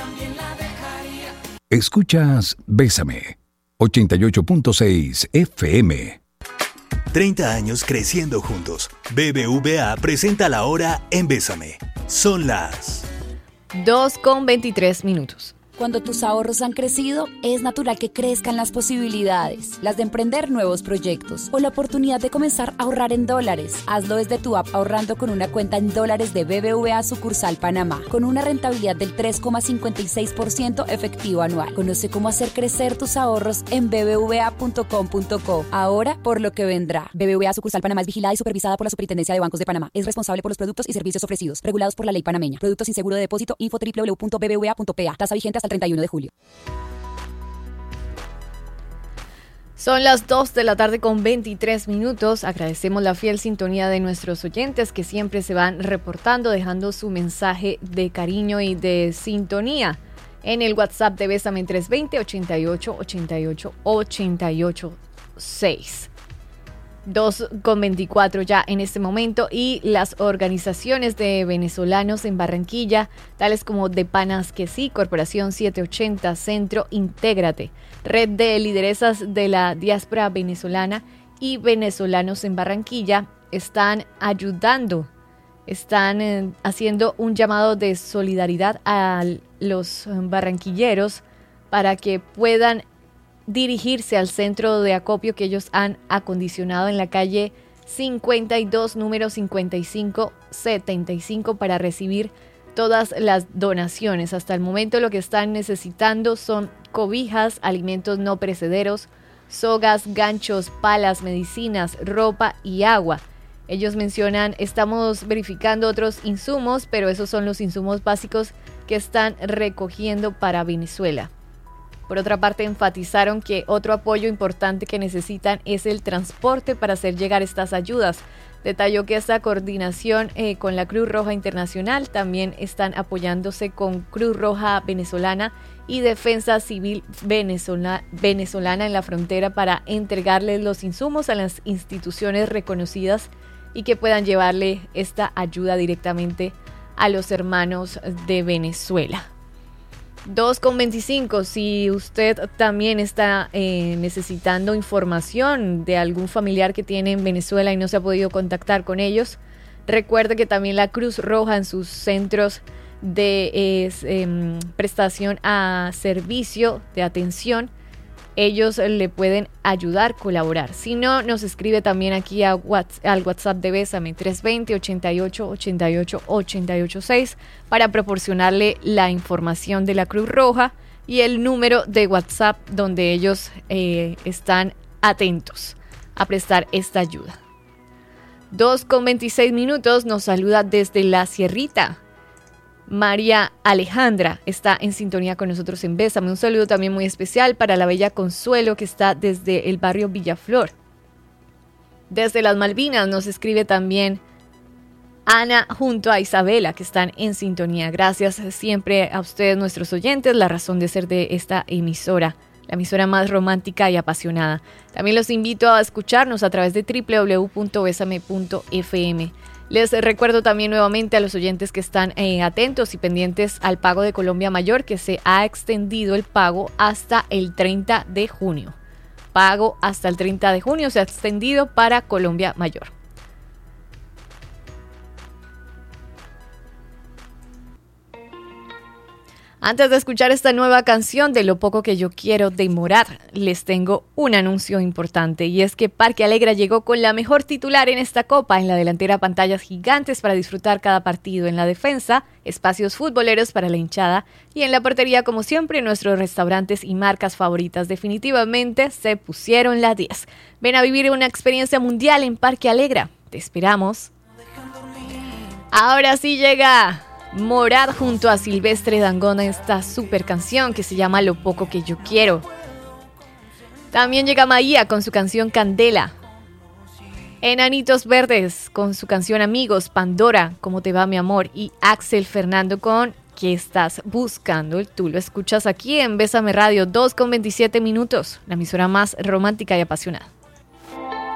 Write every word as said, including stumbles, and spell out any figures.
Escuchas Bésame, ochenta y ocho punto seis F M. treinta años creciendo juntos. B B V A presenta la hora en Bésame. Son las dos con veintitrés minutos. Cuando tus ahorros han crecido, es natural que crezcan las posibilidades, las de emprender nuevos proyectos o la oportunidad de comenzar a ahorrar en dólares. Hazlo desde tu app ahorrando con una cuenta en dólares de B B V A sucursal Panamá, con una rentabilidad del tres coma cincuenta y seis por ciento efectivo anual. Conoce cómo hacer crecer tus ahorros en b b v a punto com punto co. Ahora por lo que vendrá. B B V A sucursal Panamá es vigilada y supervisada por la Superintendencia de Bancos de Panamá. Es responsable por los productos y servicios ofrecidos, regulados por la ley panameña. Productos sin seguro de depósito. Info doble u doble u doble u punto b b v a punto p a. Tasa vigente hasta el treinta y uno de julio. Son las dos de la tarde con veintitrés minutos. Agradecemos la fiel sintonía de nuestros oyentes que siempre se van reportando, dejando su mensaje de cariño y de sintonía en el WhatsApp de Bésame tres dos cero, ochenta y ocho, ochenta y ocho, ochenta y ocho seis. dos con veinticuatro ya en este momento, y las organizaciones de venezolanos en Barranquilla, tales como De Panas que sí, Corporación setecientos ochenta, Centro Intégrate, Red de Lideresas de la Diáspora Venezolana y Venezolanos en Barranquilla, están ayudando, están eh, haciendo un llamado de solidaridad a los barranquilleros para que puedan dirigirse al centro de acopio que ellos han acondicionado en la calle cincuenta y dos, número cincuenta y cinco setenta y cinco, para recibir todas las donaciones. Hasta el momento lo que están necesitando son cobijas, alimentos no perecederos, sogas, ganchos, palas, medicinas, ropa y agua. Ellos mencionan, estamos verificando otros insumos, pero esos son los insumos básicos que están recogiendo para Venezuela. Por otra parte, enfatizaron que otro apoyo importante que necesitan es el transporte para hacer llegar estas ayudas. Detalló que esta coordinación eh, con la Cruz Roja Internacional también están apoyándose con Cruz Roja Venezolana y Defensa Civil Venezola, Venezolana en la frontera para entregarles los insumos a las instituciones reconocidas y que puedan llevarle esta ayuda directamente a los hermanos de Venezuela. dos con veinticinco, si usted también está eh, necesitando información de algún familiar que tiene en Venezuela y no se ha podido contactar con ellos, recuerde que también la Cruz Roja en sus centros de eh, eh, prestación a servicio de atención, ellos le pueden ayudar, colaborar. Si no, nos escribe también aquí a WhatsApp, al WhatsApp de Bésame tres dos cero, ochenta y ocho, ochenta y ocho, ochenta y ocho seis para proporcionarle la información de la Cruz Roja y el número de WhatsApp donde ellos eh, están atentos a prestar esta ayuda. dos con veintiséis minutos, nos saluda desde La Sierrita María Alejandra, está en sintonía con nosotros en Bésame. Un saludo también muy especial para la bella Consuelo, que está desde el barrio Villaflor. Desde las Malvinas nos escribe también Ana junto a Isabela, que están en sintonía. Gracias siempre a ustedes, nuestros oyentes, la razón de ser de esta emisora, la emisora más romántica y apasionada. También los invito a escucharnos a través de doble u doble u doble u punto bésame punto efe eme. Les recuerdo también nuevamente a los oyentes que están eh, atentos y pendientes al pago de Colombia Mayor, que se ha extendido el pago hasta el treinta de junio. Pago hasta el treinta de junio se ha extendido para Colombia Mayor. Antes de escuchar esta nueva canción de Lo Poco que Yo Quiero de Morat, les tengo un anuncio importante, y es que Parque Alegra llegó con la mejor titular en esta copa. En la delantera, pantallas gigantes para disfrutar cada partido. En la defensa, espacios futboleros para la hinchada. Y en la portería, como siempre, nuestros restaurantes y marcas favoritas. Definitivamente se pusieron la diez. Ven a vivir una experiencia mundial en Parque Alegra. Te esperamos. Ahora sí llega Morat junto a Silvestre Dangond, esta super canción que se llama Lo Poco que Yo Quiero. También llega Maía con su canción Candela. Enanitos Verdes con su canción Amigos. Pandora, ¿Cómo te va mi amor? Y Axel Fernando con ¿Qué estás buscando? Tú lo escuchas aquí en Bésame Radio, dos con veintisiete minutos, la emisora más romántica y apasionada.